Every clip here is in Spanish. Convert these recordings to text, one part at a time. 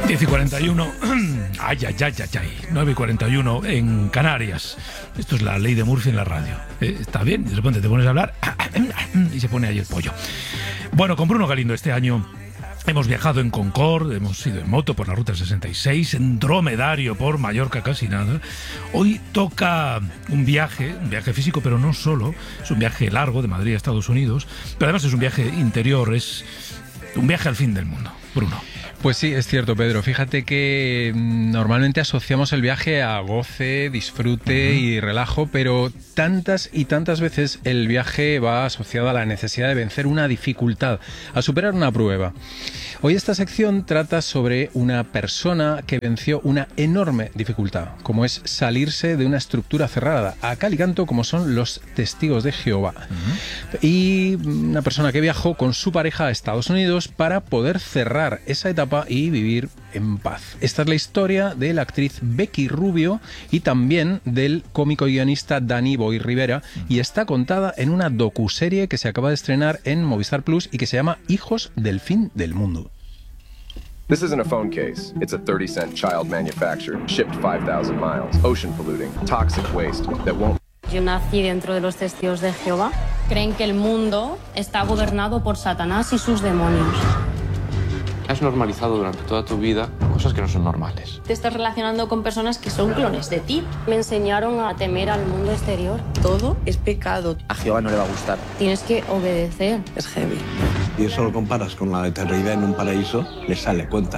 10:41, ay, 9:41 en Canarias. Esto es la ley de Murphy en la radio. Está bien, de repente te pones a hablar y se pone ahí el pollo. Bueno, con Bruno Galindo este año hemos viajado en Concorde, hemos ido en moto por la Ruta 66, en dromedario por Mallorca casi nada. Hoy toca un viaje físico, pero no solo. Es un viaje largo de Madrid a Estados Unidos, pero además es un viaje interior, es un viaje al fin del mundo. Bruno. Pues sí, es cierto, Pedro. Fíjate que normalmente asociamos el viaje a goce, disfrute y relajo, pero tantas y tantas veces el viaje va asociado a la necesidad de vencer una dificultad, a superar una prueba. Hoy esta sección trata sobre una persona que venció una enorme dificultad, como es salirse de una estructura cerrada, a cal y canto, como son los testigos de Jehová. Y una persona que viajó con su pareja a Estados Unidos para poder cerrar esa etapa y vivir en paz. Esta es la historia de la actriz Becky Rubio y también del cómico y guionista Dani Boy Rivera, y está contada en una docuserie que se acaba de estrenar en Movistar Plus y que se llama Hijos del Fin del Mundo. This isn't a phone case. It's a 30-cent child manufactured, shipped 5,000 miles, ocean polluting, toxic waste that won't... Yo nací dentro de los testigos de Jehová. Creen que el mundo está gobernado por Satanás y sus demonios. Has normalizado durante toda tu vida cosas que no son normales. Te estás relacionando con personas que son clones de ti. Me enseñaron a temer al mundo exterior. Todo es pecado. A Jehová no le va a gustar. Tienes que obedecer. Es heavy. Y eso lo comparas con la eternidad en un paraíso, le sale cuenta.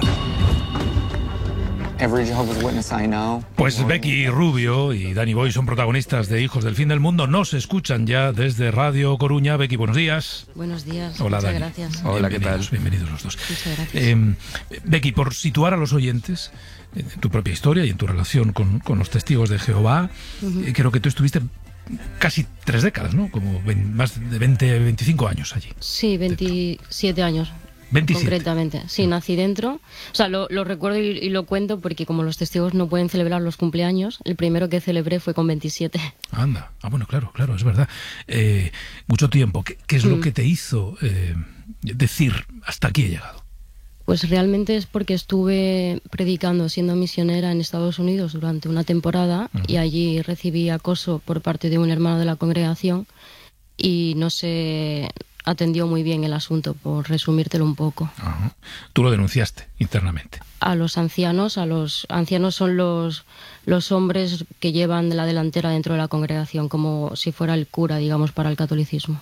Every Jehovah's Witness I know. Pues Becky Rubio y Dani Boy son protagonistas de Hijos del Fin del Mundo. Nos escuchan ya desde Radio Coruña. Becky, buenos días. Buenos días. Hola, muchas Dani. Gracias. Hola, ¿qué tal? Bienvenidos los dos. Muchas gracias. Becky, por situar a los oyentes en tu propia historia y en tu relación con los testigos de Jehová, creo que tú estuviste casi 3 décadas, ¿no? Como más de 25 años allí. Sí, 27 años. 27. Concretamente, sí, nací dentro. O sea, lo recuerdo y lo cuento porque como los testigos no pueden celebrar los cumpleaños, el primero que celebré fue con 27. Anda, bueno, claro, es verdad. Mucho tiempo. ¿Qué es lo que te hizo decir hasta aquí he llegado? Pues realmente es porque estuve predicando, siendo misionera en Estados Unidos durante una temporada y allí recibí acoso por parte de un hermano de la congregación y no se atendió muy bien el asunto, por resumírtelo un poco. Ajá. Tú lo denunciaste internamente. A los ancianos son los hombres que llevan la delantera dentro de la congregación, como si fuera el cura, digamos, para el catolicismo.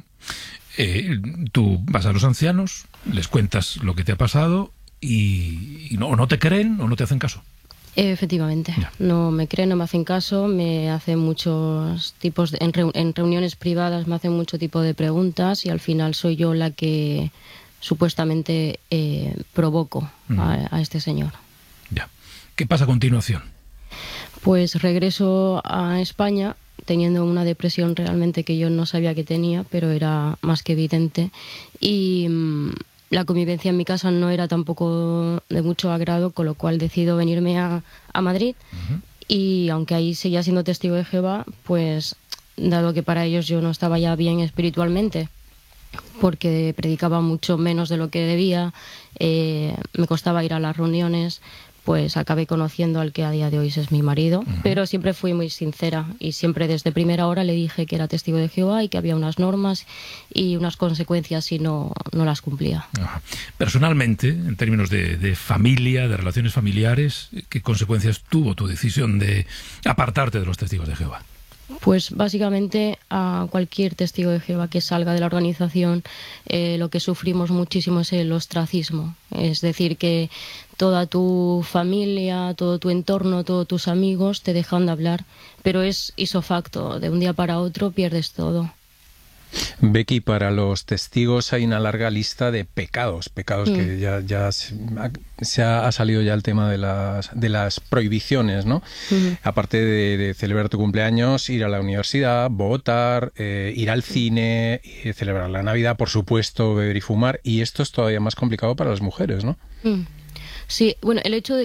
Tú vas a los ancianos, les cuentas lo que te ha pasado y no te creen o no te hacen caso. Efectivamente, ya. No me creen, no me hacen caso, me hacen muchos tipos, en reuniones privadas me hacen mucho tipo de preguntas y al final soy yo la que supuestamente provoco a este señor. Ya. ¿Qué pasa a continuación? Pues regreso a España teniendo una depresión realmente que yo no sabía que tenía, pero era más que evidente, y la convivencia en mi casa no era tampoco de mucho agrado, con lo cual decido venirme a Madrid. Y aunque ahí seguía siendo testigo de Jehová, pues dado que para ellos yo no estaba ya bien espiritualmente, porque predicaba mucho menos de lo que debía, me costaba ir a las reuniones, pues acabé conociendo al que a día de hoy es mi marido, pero siempre fui muy sincera y siempre desde primera hora le dije que era testigo de Jehová y que había unas normas y unas consecuencias si no las cumplía. Ajá. Personalmente, en términos de familia, de relaciones familiares, ¿qué consecuencias tuvo tu decisión de apartarte de los testigos de Jehová? Pues básicamente a cualquier testigo de Jehová que salga de la organización lo que sufrimos muchísimo es el ostracismo. Es decir, que toda tu familia, todo tu entorno, todos tus amigos te dejan de hablar, pero es ipso facto, de un día para otro pierdes todo. Becky, para los testigos hay una larga lista de pecados que ya ha salido ya el tema de las prohibiciones, ¿no? Aparte de celebrar tu cumpleaños, ir a la universidad, votar, ir al cine, celebrar la Navidad, por supuesto, beber y fumar, y esto es todavía más complicado para las mujeres, ¿no? Sí, bueno, el hecho de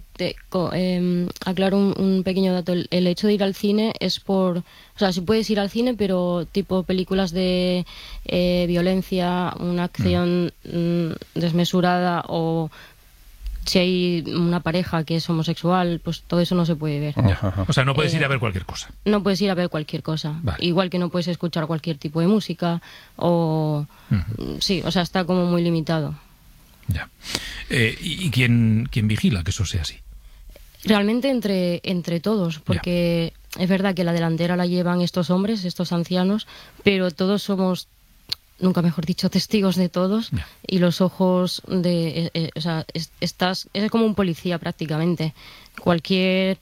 aclaro un pequeño dato, el hecho de ir al cine es por, o sea, si puedes ir al cine, pero tipo películas de violencia, una acción desmesurada o si hay una pareja que es homosexual, pues todo eso no se puede ver. O sea, no puedes ir a ver cualquier cosa. No puedes ir a ver cualquier cosa. Vale. Igual que no puedes escuchar cualquier tipo de música o... Sí, o sea, está como muy limitado. Ya. ¿Y quién vigila que eso sea así? Realmente entre todos, porque es verdad que la delantera la llevan estos hombres, estos ancianos, pero todos somos, nunca mejor dicho, testigos de todos, y los ojos de... o sea, es como un policía prácticamente. Cualquier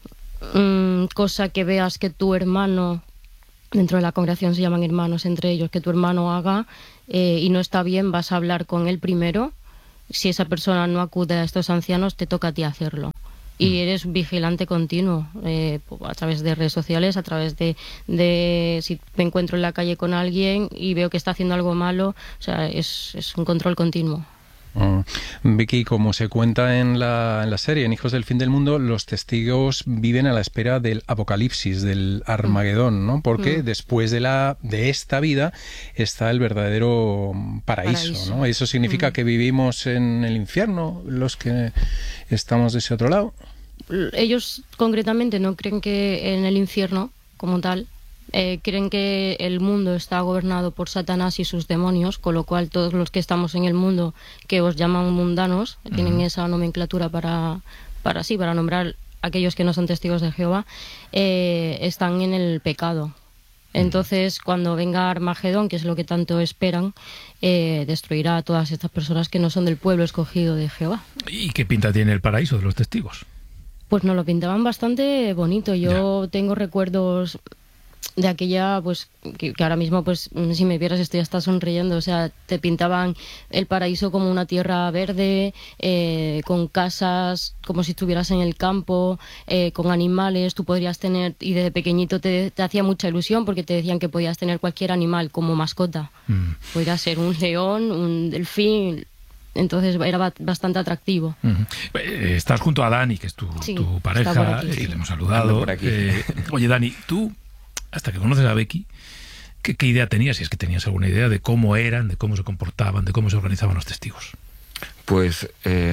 cosa que veas que tu hermano, dentro de la congregación se llaman hermanos entre ellos, que tu hermano haga y no está bien, vas a hablar con él primero. Si esa persona no acude a estos ancianos, te toca a ti hacerlo. Y eres vigilante continuo a través de redes sociales, a través de si me encuentro en la calle con alguien y veo que está haciendo algo malo, o sea, es un control continuo. Vicky, como se cuenta en la serie, en Hijos del Fin del Mundo, los testigos viven a la espera del apocalipsis, del Armagedón, ¿no? Porque después de esta vida está el verdadero paraíso, ¿no? Eso significa que vivimos en el infierno, los que estamos de ese otro lado. Ellos concretamente no creen que en el infierno, como tal, creen que el mundo está gobernado por Satanás y sus demonios, con lo cual todos los que estamos en el mundo, que os llaman mundanos, tienen esa nomenclatura para nombrar a aquellos que no son testigos de Jehová, están en el pecado. Entonces, cuando venga Armagedón, que es lo que tanto esperan, destruirá a todas estas personas que no son del pueblo escogido de Jehová. ¿Y qué pinta tiene el paraíso de los testigos? Pues nos lo pintaban bastante bonito. Yo tengo recuerdos de aquella, pues que ahora mismo, pues si me vieras estoy hasta sonriendo. O sea, te pintaban el paraíso como una tierra verde, con casas como si estuvieras en el campo, con animales. Tú podrías tener, y desde pequeñito te hacía mucha ilusión porque te decían que podías tener cualquier animal como mascota. Podría ser un león, un delfín. Entonces era bastante atractivo. Estás junto a Dani, que es tu pareja, aquí, y le hemos saludado. Oye, Dani, tú, hasta que conoces a Becky, ¿qué idea tenías? Si es que tenías alguna idea de cómo eran, de cómo se comportaban, de cómo se organizaban los testigos. Pues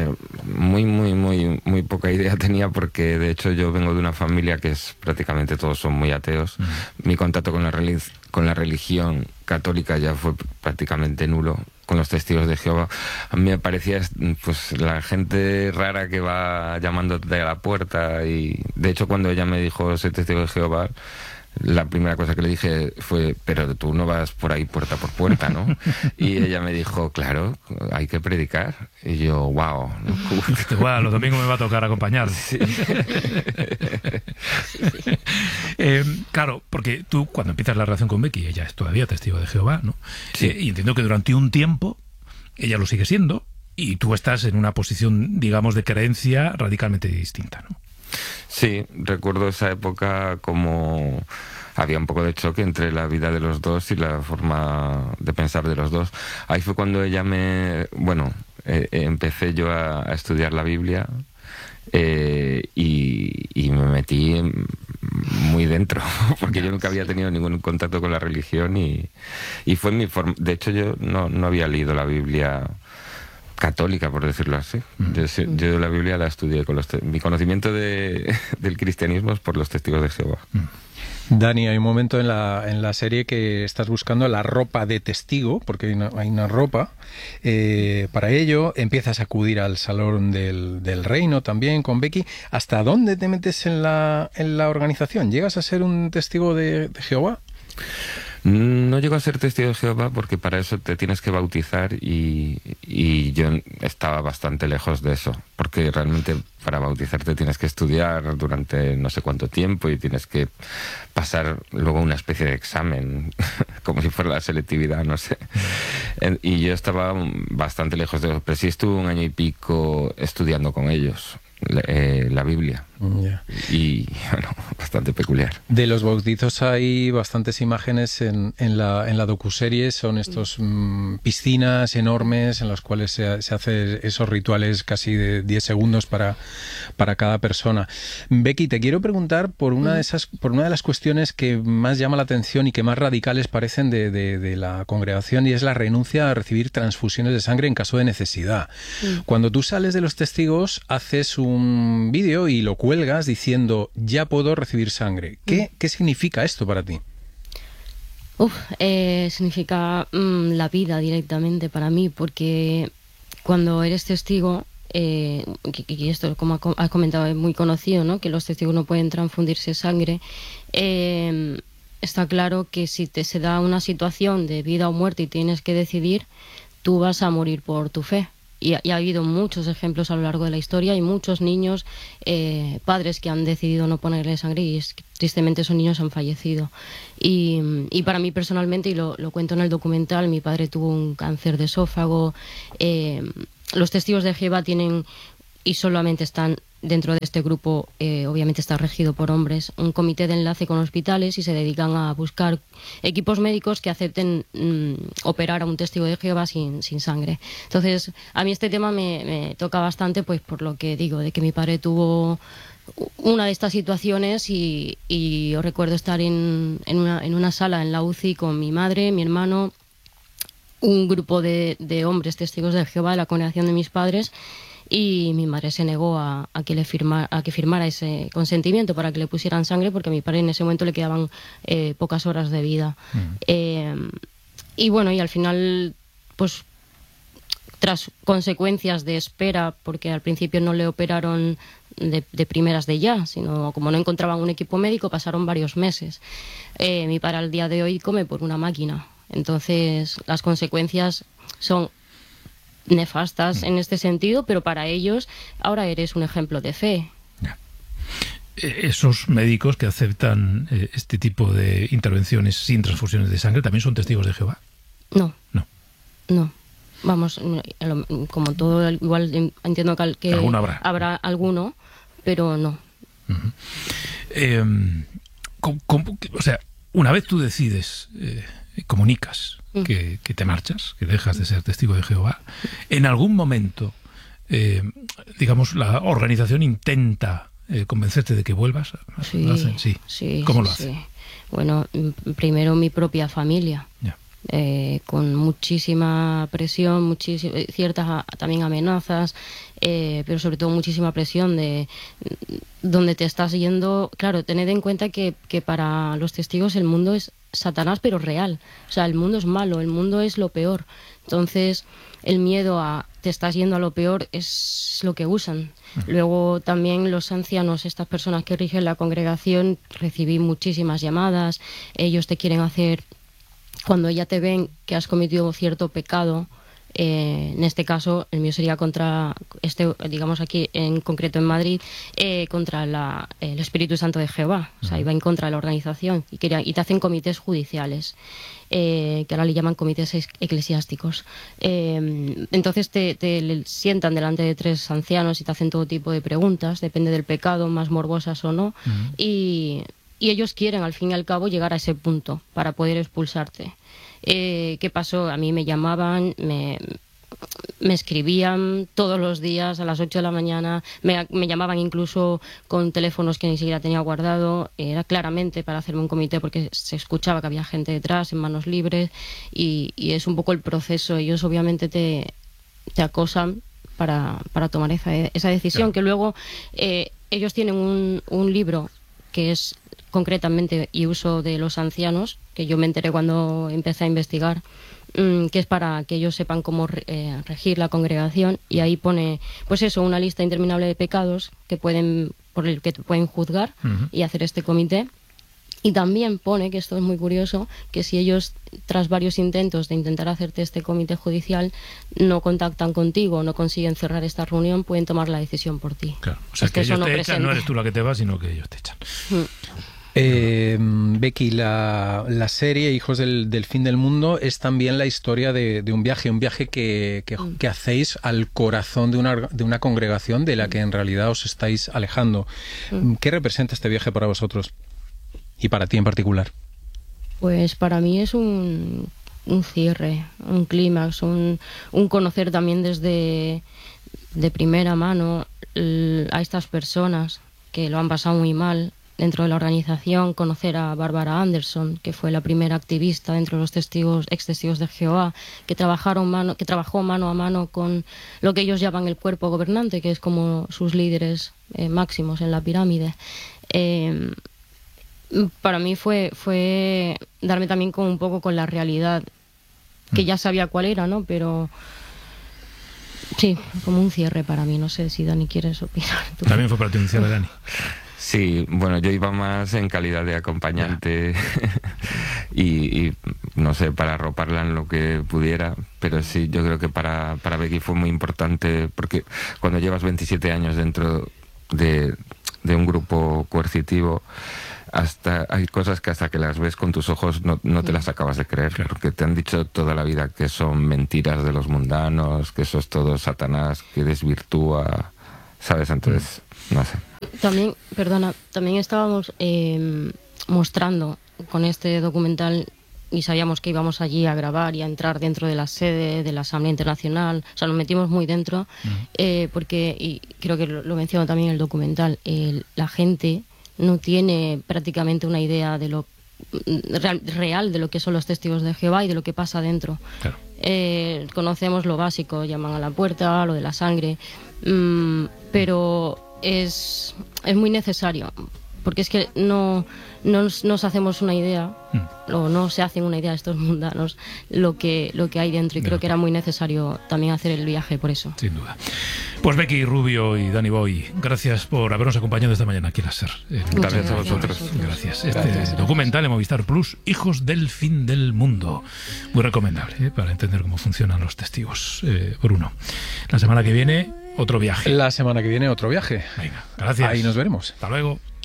muy poca idea tenía, porque de hecho yo vengo de una familia que es prácticamente todos son muy ateos. Mi contacto con la religión católica ya fue prácticamente nulo. Con los testigos de Jehová, a mí me parecía pues la gente rara que va llamándote a la puerta, y de hecho cuando ella me dijo soy testigo de Jehová, la primera cosa que le dije fue, pero tú no vas por ahí puerta por puerta, ¿no? Y ella me dijo, claro, hay que predicar. Y yo, wow. Los domingos me va a tocar acompañar. Sí. Claro, porque tú cuando empiezas la relación con Becky, ella es todavía testigo de Jehová, ¿no? Sí. Y entiendo que durante un tiempo ella lo sigue siendo y tú estás en una posición, digamos, de creencia radicalmente distinta, ¿no? Sí, recuerdo esa época como había un poco de choque entre la vida de los dos y la forma de pensar de los dos. Ahí fue cuando ella empecé yo a estudiar la Biblia y me metí muy dentro, porque yo nunca había tenido ningún contacto con la religión y fue mi forma. De hecho, yo no había leído la Biblia católica, por decirlo así. Yo la Biblia la estudié con mi conocimiento del cristianismo es por los testigos de Jehová. Dani, hay un momento en la serie que estás buscando la ropa de testigo, porque hay una ropa. Para ello empiezas a acudir al salón del reino también con Becky. ¿Hasta dónde te metes en la organización? ¿Llegas a ser un testigo de Jehová? No llego a ser testigo de Jehová porque para eso te tienes que bautizar y yo estaba bastante lejos de eso, porque realmente para bautizarte tienes que estudiar durante no sé cuánto tiempo y tienes que pasar luego una especie de examen, como si fuera la selectividad, no sé. Y yo estaba bastante lejos de eso, pero sí estuve 1 año y pico estudiando con ellos la Biblia. Yeah. Y bueno, bastante peculiar. De los bautizos hay bastantes imágenes en la docuserie, son estos piscinas enormes en las cuales se hacen esos rituales casi de 10 segundos para cada persona. Becky, te quiero preguntar por una de las cuestiones que más llama la atención y que más radicales parecen de la congregación, y es la renuncia a recibir transfusiones de sangre en caso de necesidad. Cuando tú sales de los testigos, haces un vídeo y lo cuelgas diciendo, ya puedo recibir sangre. ¿Qué significa esto para ti? Significa la vida directamente para mí, porque cuando eres testigo, y esto, como has comentado, es muy conocido, ¿no?, que los testigos no pueden transfundirse sangre. Está claro que si se da una situación de vida o muerte y tienes que decidir, tú vas a morir por tu fe. Y ha habido muchos ejemplos a lo largo de la historia y muchos niños, padres que han decidido no ponerle sangre y tristemente esos niños han fallecido. Y para mí personalmente, y lo cuento en el documental, mi padre tuvo un cáncer de esófago. Los testigos de Jehová tienen, y solamente están dentro de este grupo, obviamente está regido por hombres, un comité de enlace con hospitales y se dedican a buscar equipos médicos que acepten operar a un testigo de Jehová sin sangre. Entonces, a mí este tema me toca bastante, pues por lo que digo, de que mi padre tuvo una de estas situaciones y yo recuerdo estar en una sala en la UCI con mi madre, mi hermano, un grupo de hombres testigos de Jehová de la congregación de mis padres, y mi madre se negó a que firmara ese consentimiento para que le pusieran sangre, porque a mi padre en ese momento le quedaban pocas horas de vida. Y bueno, y al final, pues tras consecuencias de espera, porque al principio no le operaron de primeras de ya, sino como no encontraban un equipo médico, pasaron varios meses. Mi padre al día de hoy come por una máquina. Entonces las consecuencias son nefastas en este sentido, pero para ellos ahora eres un ejemplo de fe. Esos médicos que aceptan este tipo de intervenciones sin transfusiones de sangre también son testigos de Jehová. No. Vamos, como todo, igual entiendo que habrá alguno, pero no. O sea, una vez tú decides, comunicas que te marchas, que dejas de ser testigo de Jehová, en algún momento, digamos, la organización intenta convencerte de que vuelvas. Sí. ¿Cómo lo hace? Sí. Bueno, primero mi propia familia. Ya. Con muchísima presión, ciertas también amenazas, pero sobre todo muchísima presión de donde te estás yendo. Claro, tened en cuenta que para los testigos el mundo es Satanás, pero real. O sea, el mundo es malo, el mundo es lo peor. Entonces, el miedo a te estás yendo a lo peor es lo que usan. Luego también los ancianos, estas personas que rigen la congregación, recibí muchísimas llamadas. Ellos te quieren hacer, cuando ya te ven que has cometido cierto pecado, en este caso el mío sería contra, digamos aquí en concreto en Madrid, contra el Espíritu Santo de Jehová. O sea, iba en contra de la organización y te hacen comités judiciales, que ahora le llaman comités eclesiásticos. Entonces te sientan delante de 3 ancianos y te hacen todo tipo de preguntas, depende del pecado, más morbosas o no, y ellos quieren al fin y al cabo llegar a ese punto para poder expulsarte. ¿Qué pasó? A mí me llamaban, me escribían todos los días a las 8 de la mañana, me llamaban incluso con teléfonos que ni siquiera tenía guardado, era claramente para hacerme un comité porque se escuchaba que había gente detrás en manos libres, y es un poco el proceso. Ellos obviamente te acosan para tomar esa decisión, claro. Que luego ellos tienen un libro que es concretamente y uso de los ancianos, que yo me enteré cuando empecé a investigar, que es para que ellos sepan cómo regir la congregación, y ahí pone, pues eso, una lista interminable de pecados por el que te pueden juzgar y hacer este comité. Y también pone, que esto es muy curioso, que si ellos, tras varios intentos de intentar hacerte este comité judicial, no contactan contigo, no consiguen cerrar esta reunión, pueden tomar la decisión por ti. Claro, o sea, que ellos te echan, no eres tú la que te vas, sino que ellos te echan. Becky, la serie Hijos del Fin del Mundo es también la historia de un viaje que hacéis al corazón de una congregación de la que en realidad os estáis alejando. ¿Qué representa este viaje para vosotros? Y para ti en particular. Pues para mí es un cierre, un clímax, un conocer también de primera mano a estas personas que lo han pasado muy mal dentro de la organización, conocer a Barbara Anderson, que fue la primera activista dentro de los ex testigos de Jehová, que trabajó mano a mano con lo que ellos llaman el cuerpo gobernante, que es como sus líderes máximos en la pirámide. Para mí fue darme también un poco con la realidad, que ya sabía cuál era, ¿no? Pero sí, como un cierre para mí. No sé si Dani quieres opinar. También fue para ti un cierre, Dani. Sí, bueno, yo iba más en calidad de acompañante y no sé, para arroparla en lo que pudiera, pero sí, yo creo que para Becky fue muy importante, porque cuando llevas 27 años dentro de un grupo coercitivo, hay cosas que hasta que las ves con tus ojos no te las acabas de creer, claro, porque te han dicho toda la vida que son mentiras de los mundanos, que eso es todo Satanás, que desvirtúa, ¿sabes? Entonces, no sé. También estábamos mostrando con este documental, y sabíamos que íbamos allí a grabar y a entrar dentro de la sede de la Asamblea Internacional, o sea, nos metimos muy dentro, porque, y creo que lo menciono también en el documental, la gente no tiene prácticamente una idea de lo real de lo que son los testigos de Jehová y de lo que pasa dentro. Claro. Conocemos lo básico, llaman a la puerta, lo de la sangre, pero es muy necesario, porque es que no nos hacemos una idea, o no se hacen una idea estos mundanos lo que hay dentro, y creo que era muy necesario también hacer el viaje por eso. Sin duda. Pues Becky Rubio y Dani Boy, gracias por habernos acompañado esta mañana aquí en la SER. Gracias a vosotros. Gracias. Este documental en Movistar Plus, Hijos del Fin del Mundo, muy recomendable para entender cómo funcionan los testigos. Bruno, la semana que viene otro viaje. La semana que viene otro viaje. Venga, gracias. Ahí nos veremos. Hasta luego.